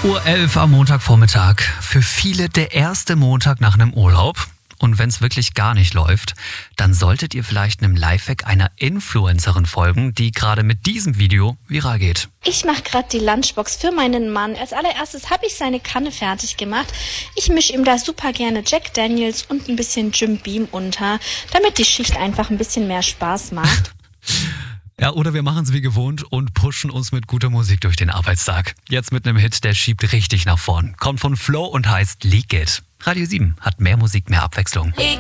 8:11 Uhr am Montagvormittag. Für viele der erste Montag nach einem Urlaub. Und wenn es wirklich gar nicht läuft, dann solltet ihr vielleicht einem Lifehack einer Influencerin folgen, die gerade mit diesem Video viral geht. Ich mache gerade die Lunchbox für meinen Mann. Als allererstes habe ich seine Kanne fertig gemacht. Ich mische ihm da super gerne Jack Daniels und ein bisschen Jim Beam unter, damit die Schicht einfach ein bisschen mehr Spaß macht. Ja, oder wir machen es wie gewohnt und pushen uns mit guter Musik durch den Arbeitstag. Jetzt mit einem Hit, der schiebt richtig nach vorn. Kommt von Flo und heißt Leak It. Radio 7 hat mehr Musik, mehr Abwechslung.